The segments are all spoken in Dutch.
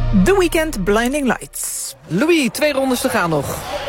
The Weeknd, Blinding Lights. Louis, 2 rondes te gaan nog.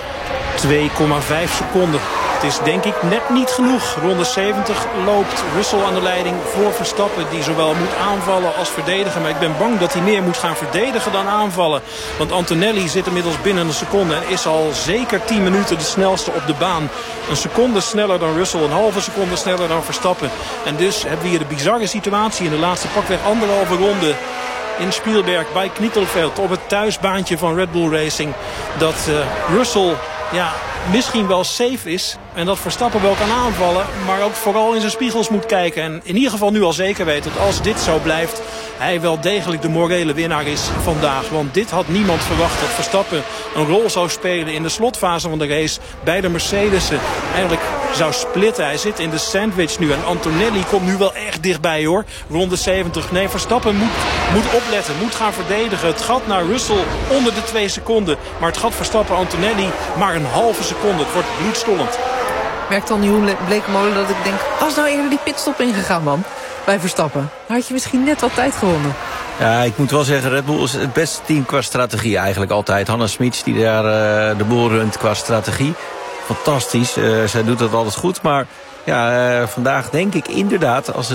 2,5 seconden. Het is denk ik net niet genoeg. Ronde 70 loopt Russell aan de leiding voor Verstappen, die zowel moet aanvallen als verdedigen. Maar ik ben bang dat hij meer moet gaan verdedigen dan aanvallen. Want Antonelli zit inmiddels binnen een seconde en is al zeker 10 minuten de snelste op de baan. Een seconde sneller dan Russell, een halve seconde sneller dan Verstappen. En dus hebben we hier de bizarre situatie in de laatste pakweg 1,5 ronde in Spielberg bij Knittelfeld op het thuisbaantje van Red Bull Racing. Dat Russell misschien wel safe is en dat Verstappen wel kan aanvallen, maar ook vooral in zijn spiegels moet kijken. En in ieder geval nu al zeker weet dat als dit zo blijft, hij wel degelijk de morele winnaar is vandaag. Want dit had niemand verwacht, dat Verstappen een rol zou spelen in de slotfase van de race bij de Mercedes'en. Eigenlijk zou splitten. Hij zit in de sandwich nu en Antonelli komt nu wel echt dichtbij hoor. Ronde 70. Nee, Verstappen moet opletten, moet gaan verdedigen. Het gat naar Russell onder de 2 seconden. Maar het gat Verstappen-Antonelli maar een halve seconde. Het wordt bloedstollend. Merkt dan Jeroen Blekemolen dat ik denk, als nou eerder die pitstop ingegaan man, bij Verstappen, dan had je misschien net wat tijd gewonnen. Ja, ik moet wel zeggen, Red Bull is het beste team qua strategie eigenlijk altijd. Hanna Smits die daar de boel runt qua strategie. Fantastisch, zij doet dat altijd goed. Maar ja, vandaag denk ik inderdaad, als ze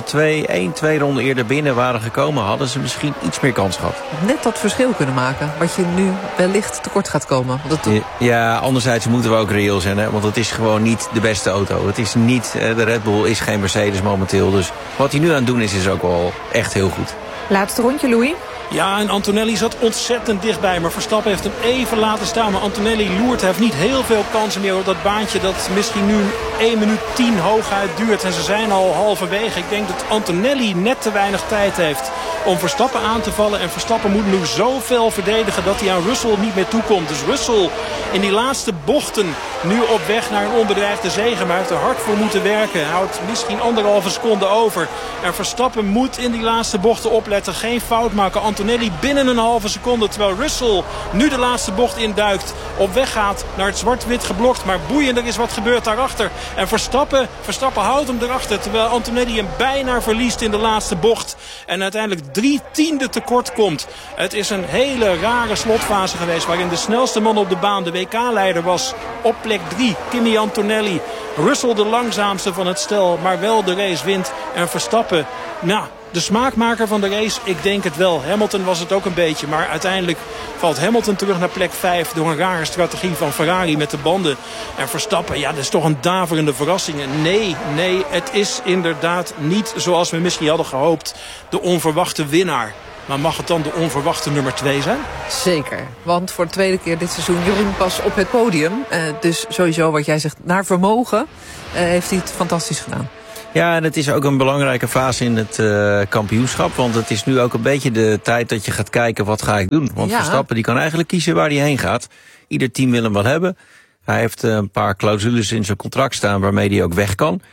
2 ronden eerder binnen waren gekomen, hadden ze misschien iets meer kans gehad. Net dat verschil kunnen maken, wat je nu wellicht tekort gaat komen. Ja, anderzijds moeten we ook reëel zijn, hè? Want het is gewoon niet de beste auto. Het is niet, de Red Bull is geen Mercedes momenteel. Dus wat hij nu aan het doen is ook wel echt heel goed. Laatste rondje, Louis. Ja, en Antonelli zat ontzettend dichtbij. Maar Verstappen heeft hem even laten staan. Maar Antonelli loert. Hij heeft niet heel veel kansen meer op dat baantje dat misschien nu 1 minuut 10 hooguit duurt. En ze zijn al halverwege. Ik denk dat Antonelli net te weinig tijd heeft om Verstappen aan te vallen. En Verstappen moet nu zoveel verdedigen dat hij aan Russell niet meer toekomt. Dus Russell in die laatste bochten nu op weg naar een onbedreigde zege. Maar hij heeft er hard voor moeten werken. Hij houdt misschien 1,5 seconde over. En Verstappen moet in die laatste bochten opletten. Geen fout maken. Antonelli binnen een halve seconde. Terwijl Russell nu de laatste bocht induikt. Op weg gaat naar het zwart-wit geblokt. Maar boeiend, er is wat gebeurd daarachter. En Verstappen houdt hem erachter. Terwijl Antonelli hem bijna verliest in de laatste bocht. En uiteindelijk 3/10 tekort komt. Het is een hele rare slotfase geweest. Waarin de snelste man op de baan, de WK-leider, was op plek 3. Kimi Antonelli. Russell de langzaamste van het stel. Maar wel de race wint. En Verstappen, de smaakmaker van de race, ik denk het wel. Hamilton was het ook een beetje. Maar uiteindelijk valt Hamilton terug naar plek 5... door een rare strategie van Ferrari met de banden. En Verstappen, dat is toch een daverende verrassing. En nee, het is inderdaad niet zoals we misschien hadden gehoopt. De onverwachte winnaar. Maar mag het dan de onverwachte nummer 2 zijn? Zeker, want voor de tweede keer dit seizoen Jeroen pas op het podium. Dus sowieso wat jij zegt, naar vermogen heeft hij het fantastisch gedaan. Ja, en het is ook een belangrijke fase in het kampioenschap. Want het is nu ook een beetje de tijd dat je gaat kijken, wat ga ik doen? Want Verstappen die kan eigenlijk kiezen waar hij heen gaat. Ieder team wil hem wel hebben. Hij heeft een paar clausules in zijn contract staan waarmee hij ook weg kan.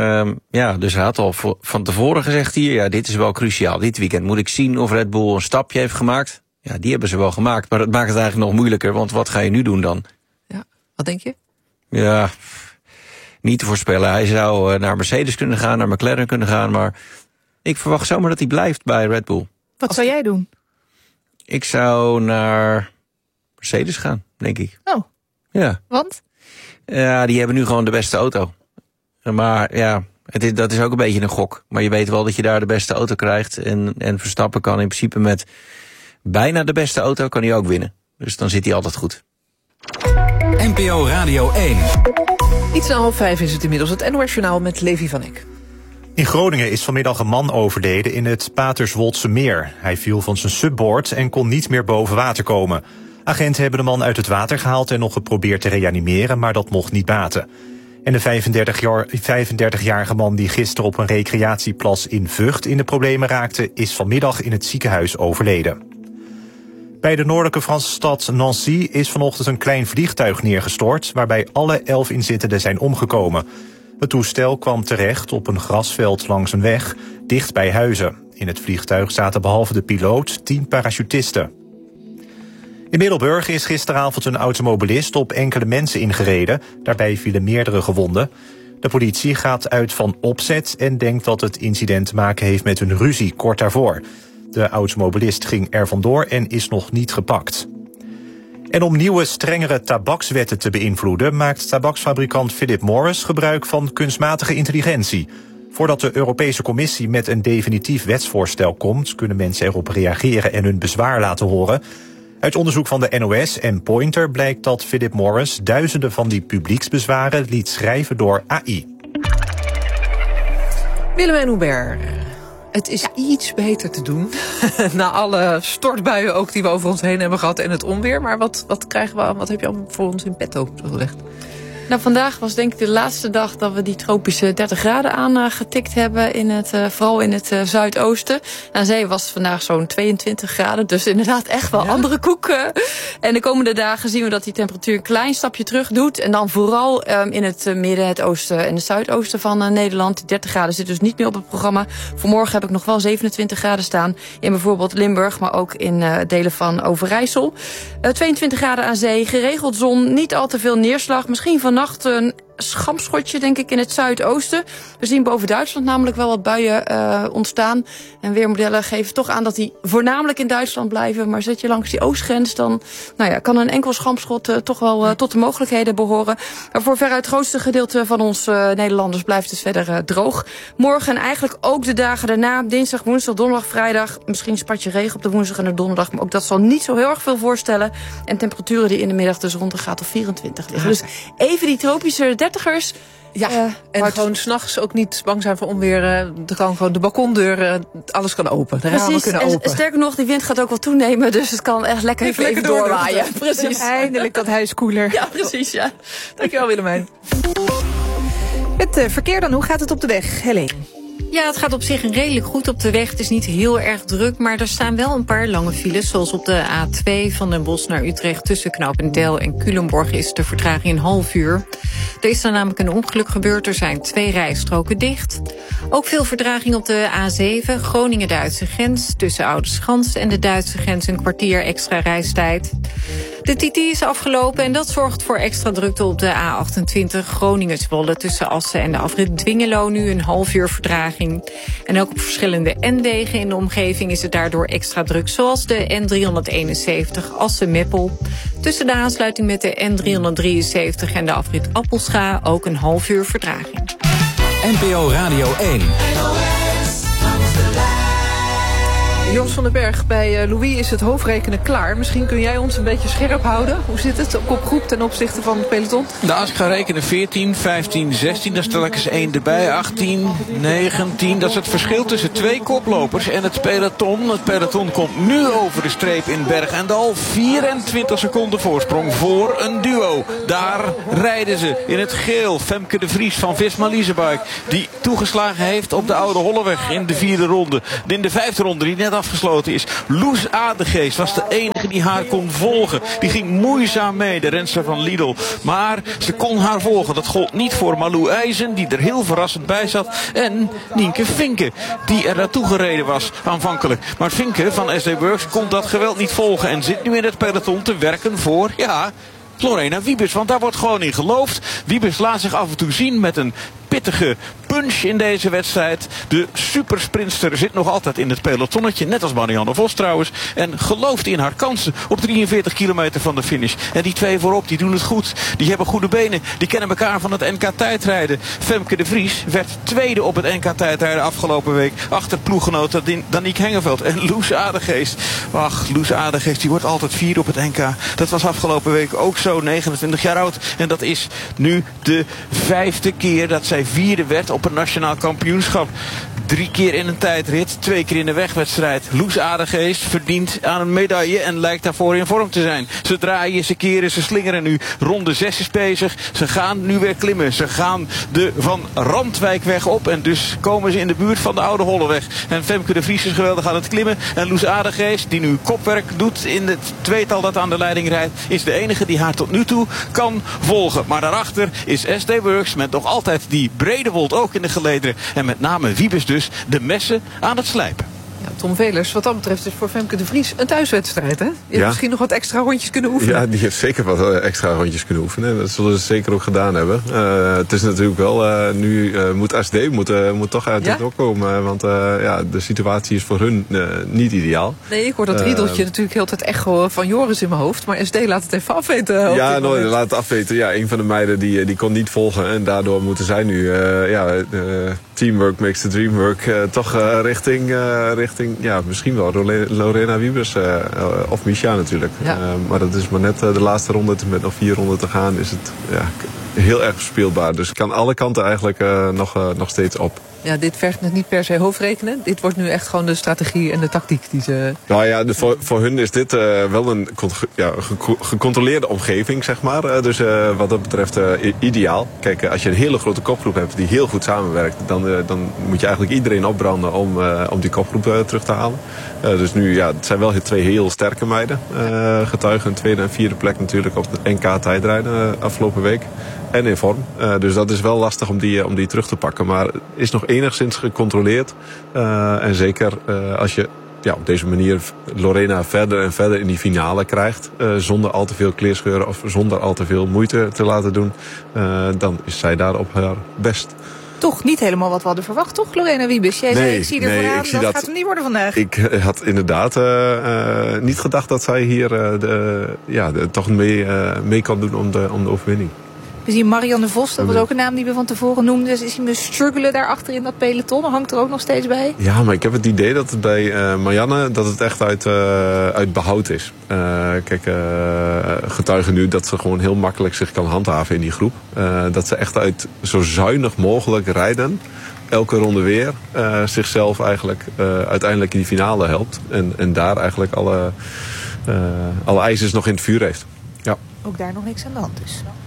Dus hij had al van tevoren gezegd hier, dit is wel cruciaal. Dit weekend moet ik zien of Red Bull een stapje heeft gemaakt. Ja, die hebben ze wel gemaakt, maar dat maakt het eigenlijk nog moeilijker. Want wat ga je nu doen dan? Ja, wat denk je? Ja, niet te voorspellen. Hij zou naar Mercedes kunnen gaan, naar McLaren kunnen gaan. Maar ik verwacht zomaar dat hij blijft bij Red Bull. Wat zou jij doen? Ik zou naar Mercedes gaan, denk ik. Oh, ja. Want? Ja, die hebben nu gewoon de beste auto. Maar ja, dat is ook een beetje een gok. Maar je weet wel dat je daar de beste auto krijgt. En Verstappen kan in principe met bijna de beste auto kan hij ook winnen. Dus dan zit hij altijd goed. NPO Radio 1. Iets na 4:30 is het inmiddels, het NOS-journaal met Levi van Eck. In Groningen is vanmiddag een man overleden in het Paterswoldse meer. Hij viel van zijn subboard en kon niet meer boven water komen. Agenten hebben de man uit het water gehaald en nog geprobeerd te reanimeren, maar dat mocht niet baten. En de 35-jarige man die gisteren op een recreatieplas in Vught in de problemen raakte, is vanmiddag in het ziekenhuis overleden. Bij de noordelijke Franse stad Nancy is vanochtend een klein vliegtuig neergestort, waarbij alle 11 inzittenden zijn omgekomen. Het toestel kwam terecht op een grasveld langs een weg, dicht bij huizen. In het vliegtuig zaten behalve de piloot 10 parachutisten. In Middelburg is gisteravond een automobilist op enkele mensen ingereden. Daarbij vielen meerdere gewonden. De politie gaat uit van opzet en denkt dat het incident te maken heeft met een ruzie kort daarvoor. De automobilist ging er vandoor en is nog niet gepakt. En om nieuwe, strengere tabakswetten te beïnvloeden maakt tabaksfabrikant Philip Morris gebruik van kunstmatige intelligentie. Voordat de Europese Commissie met een definitief wetsvoorstel komt, kunnen mensen erop reageren en hun bezwaar laten horen. Uit onderzoek van de NOS en Pointer blijkt dat Philip Morris duizenden van die publieksbezwaren liet schrijven door AI. Willemijn Hubert, het is iets beter te doen. Na alle stortbuien ook die we over ons heen hebben gehad en het onweer. Maar wat krijgen we, wat heb je allemaal voor ons in petto gelegd? Nou, vandaag was denk ik de laatste dag dat we die tropische 30 graden aangetikt hebben, vooral in het zuidoosten. Aan zee was het vandaag zo'n 22 graden, dus inderdaad echt wel andere koek. En de komende dagen zien we dat die temperatuur een klein stapje terug doet. En dan vooral in het midden, het oosten en het zuidoosten van Nederland. 30 graden zit dus niet meer op het programma. Vanmorgen heb ik nog wel 27 graden staan in bijvoorbeeld Limburg, maar ook in delen van Overijssel. 22 graden aan zee, geregeld zon, niet al te veel neerslag, misschien vannacht een schampschotje, denk ik, in het zuidoosten. We zien boven Duitsland namelijk wel wat buien ontstaan. En weermodellen geven toch aan dat die voornamelijk in Duitsland blijven. Maar zit je langs die oostgrens, dan kan een enkel schampschot toch wel tot de mogelijkheden behoren. Maar voor veruit het grootste gedeelte van ons Nederlanders blijft het verder droog. Morgen en eigenlijk ook de dagen daarna, dinsdag, woensdag, donderdag, vrijdag. Misschien een spatje regen op de woensdag en de donderdag. Maar ook dat zal niet zo heel erg veel voorstellen. En temperaturen die in de middag dus rond de graad of 24 liggen. Dus even die tropische 30ers. Ja, en gewoon 's nachts ook niet bang zijn voor onweer. Er kan gewoon de balkondeur, alles kan open. De ramen kunnen open. En sterker nog, die wind gaat ook wel toenemen. Dus het kan echt lekker even doorwaaien. Precies. Eindelijk dat huis koeler. Ja, precies, ja. Dankjewel, Willemijn. Het verkeer dan, hoe gaat het op de weg, Helene? Ja, het gaat op zich redelijk goed op de weg. Het is niet heel erg druk, maar er staan wel een paar lange files. Zoals op de A2 van Den Bosch naar Utrecht tussen Knopendel en Culemborg is de vertraging een half uur. Er is dan namelijk een ongeluk gebeurd. Er zijn 2 rijstroken dicht. Ook veel vertraging op de A7, Groningen-Duitse grens. Tussen Oudeschans en de Duitse grens een kwartier extra reistijd. De TT is afgelopen en dat zorgt voor extra drukte op de A28 Groningen-Zwolle tussen Assen en de afrit Dwingelo nu een half uur vertraging. En ook op verschillende N-wegen in de omgeving is het daardoor extra druk, zoals de N371 Assen-Meppel. Tussen de aansluiting met de N373 en de afrit Appelscha ook een half uur vertraging. NPO Radio 1. Jos van den Berg, bij Louis is het hoofdrekenen klaar. Misschien kun jij ons een beetje scherp houden. Hoe zit het op kopgroep ten opzichte van het peloton? Nou, als ik ga rekenen 14, 15, 16, dan stel ik eens 1 erbij. 18, 19, dat is het verschil tussen 2 koplopers en het peloton. Het peloton komt nu over de streep in Berg en Dal. 24 seconden voorsprong voor een duo. Daar rijden ze in het geel. Femke de Vries van Visma Leasebike, die toegeslagen heeft op de Oude Holleweg in de 4e ronde. In de 5e ronde, die net afgesloten is. Loes Adegeest was de enige die haar kon volgen. Die ging moeizaam mee, de renster van Lidl. Maar ze kon haar volgen. Dat gold niet voor Malou IJzen, die er heel verrassend bij zat. En Nienke Finke, die er naartoe gereden was aanvankelijk. Maar Finke van SD Works kon dat geweld niet volgen en zit nu in het peloton te werken voor, Lorena Wiebes, want daar wordt gewoon in geloofd. Wiebes laat zich af en toe zien met een pittige punch in deze wedstrijd. De supersprinster zit nog altijd in het pelotonnetje, net als Marianne Vos trouwens, en gelooft in haar kansen op 43 kilometer van de finish. En die 2 voorop, die doen het goed. Die hebben goede benen. Die kennen elkaar van het NK tijdrijden. Femke de Vries werd 2e op het NK tijdrijden afgelopen week achter ploeggenoot Danique Hengeveld. En Loes Adegeest. Ach, Loes Adegeest, die wordt altijd 4 op het NK. Dat was afgelopen week ook zo, 29 jaar oud. En dat is nu de 5e keer dat zij 4e werd op een nationaal kampioenschap. 3 keer in een tijdrit, 2 keer in de wegwedstrijd. Loes Adegeest verdient aan een medaille en lijkt daarvoor in vorm te zijn. Ze draaien, ze keren, ze slingeren nu. Ronde 6 is bezig. Ze gaan nu weer klimmen. Ze gaan de Van Randwijkweg op en dus komen ze in de buurt van de Oude Holleweg. En Femke de Vries is geweldig aan het klimmen. En Loes Adegeest, die nu kopwerk doet in het tweetal dat aan de leiding rijdt, is de enige die haar tot nu toe kan volgen. Maar daarachter is SD Works met nog altijd die Bredewold ook in de gelederen. En met name Wiebes dus de messen aan het slijpen. Ja, Tom Velers, wat dat betreft is voor Femke de Vries een thuiswedstrijd, hè? Je hebt misschien nog wat extra rondjes kunnen oefenen. Ja, die heeft zeker wat extra rondjes kunnen oefenen. Dat zullen ze zeker ook gedaan hebben. Het is natuurlijk wel, nu moet SD moet toch uit het doorkomen. Want de situatie is voor hun niet ideaal. Nee, ik hoor dat riedeltje natuurlijk heel tijd echo van Joris in mijn hoofd. Maar SD laat het even afweten. Laat het afweten. Ja, een van de meiden die kon niet volgen. En daardoor moeten zij nu teamwork makes the dream work. Toch richting misschien wel Lorena Wiebes of Misha natuurlijk. Ja. Maar dat is maar net de laatste ronde. Met nog 4 ronden te gaan is het heel erg speelbaar. Dus kan alle kanten eigenlijk nog steeds op. Ja, dit vergt nog niet per se hoofdrekenen. Dit wordt nu echt gewoon de strategie en de tactiek die ze... Nou ja, voor hun is dit wel een gecontroleerde omgeving, zeg maar. Dus wat dat betreft ideaal. Kijk, als je een hele grote kopgroep hebt die heel goed samenwerkt, dan moet je eigenlijk iedereen opbranden om die kopgroep terug te halen. Dus nu, het zijn wel 2 heel sterke meiden. Getuigen een 2e en 4e plek natuurlijk op de NK tijdrijden afgelopen week. En in vorm. Dus dat is wel lastig om die terug te pakken. Maar is nog enigszins gecontroleerd. En zeker als je op deze manier Lorena verder en verder in die finale krijgt. Zonder al te veel kleerscheuren of zonder al te veel moeite te laten doen. Dan is zij daar op haar best. Toch niet helemaal wat we hadden verwacht, toch, Lorena Wiebes? Jij zei, ik zie er vooraan, dat gaat hem niet worden vandaag. Ik had inderdaad niet gedacht dat zij hier toch mee kan doen om de overwinning. We zien Marianne Vos, dat was ook een naam die we van tevoren noemden. Dus is hij me struggelen daarachter in dat peloton? Hangt er ook nog steeds bij? Ja, maar ik heb het idee dat het bij Marianne dat het echt uit behoud is. Getuigen nu dat ze gewoon heel makkelijk zich kan handhaven in die groep. Dat ze echt uit zo zuinig mogelijk rijden. Elke ronde weer zichzelf eigenlijk uiteindelijk in die finale helpt. En daar eigenlijk alle ijzers nog in het vuur heeft. Ja. Ook daar nog niks aan de hand dus.